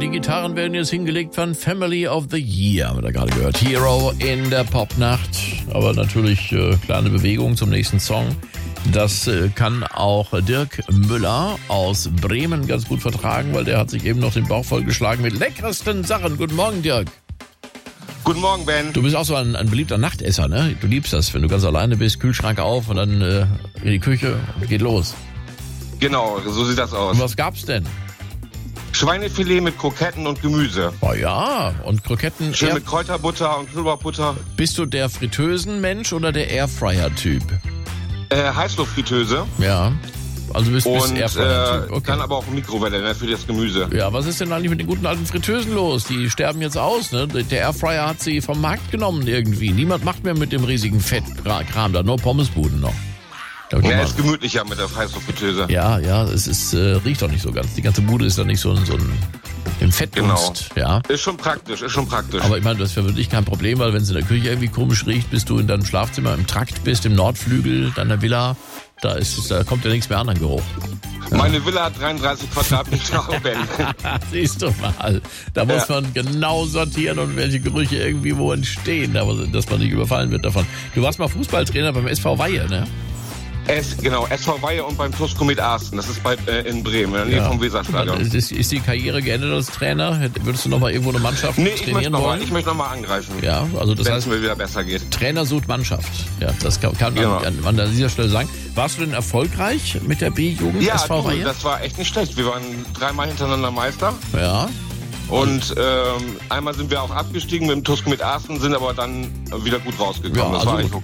Die Gitarren werden jetzt hingelegt von Family of the Year, haben wir da gerade gehört. Hero in der Popnacht. Aber natürlich kleine Bewegung zum nächsten Song. Das kann auch Dirk Müller aus Bremen ganz gut vertragen, weil der hat sich eben noch den Bauch vollgeschlagen mit leckersten Sachen. Guten Morgen, Dirk. Guten Morgen, Ben. Du bist auch so ein beliebter Nachtesser, ne? Du liebst das, wenn du ganz alleine bist, Kühlschrank auf und dann in die Küche und geht los. Genau, so sieht das aus. Und was gab's denn? Schweinefilet mit Kroketten und Gemüse. Oh ja, und Kroketten. Schön mit Kräuterbutter und Knoblauchbutter. Bist du der Fritteusenmensch oder der Airfryer-Typ? Heißluftfritteuse. Ja, also bist Und Airfryer-Typ. Okay. dann aber auch Mikrowelle, ne, für das Gemüse. Ja, was ist denn eigentlich mit den guten alten Fritteusen los? Die sterben jetzt aus, ne? Der Airfryer hat sie vom Markt genommen irgendwie. Niemand macht mehr mit dem riesigen Fettkram da, nur Pommesbuden noch. Ja, ist gemütlicher mit der Heißluftfritteuse. Ja, es ist, riecht doch nicht so ganz. Die ganze Bude ist doch nicht so im Fettdunst. Genau. Ja. Ist schon praktisch. Aber ich meine, das wäre für dich kein Problem, weil wenn es in der Küche irgendwie komisch riecht, bis du in deinem Schlafzimmer im Trakt bist, im Nordflügel deiner Villa, da kommt ja nichts mehr an an Geruch. Meine Villa hat 33 Quadratmeter, Ben. Siehst du mal, da muss man genau sortieren und welche Gerüche irgendwie wo entstehen, dass man nicht überfallen wird davon. Du warst mal Fußballtrainer beim SV Weihe, ne? Genau, SV Weihe und beim TuS Komet Arsten. Das ist in Bremen, in der Nähe vom Weserstadion. Ist die Karriere geendet als Trainer? Würdest du noch mal irgendwo eine Mannschaft trainieren wollen? Ich möchte noch mal angreifen. Ja, also das heißt, wenn es mir wieder besser geht. Trainer sucht Mannschaft. Ja, das kann man an dieser Stelle sagen. Warst du denn erfolgreich mit der B-Jugend SV Weihe? Ja, das war echt nicht schlecht. Wir waren 3-mal hintereinander Meister. Ja. Und einmal sind wir auch abgestiegen mit dem TuS Komet Arsten, sind aber dann wieder gut rausgekommen. Ja, das war also eigentlich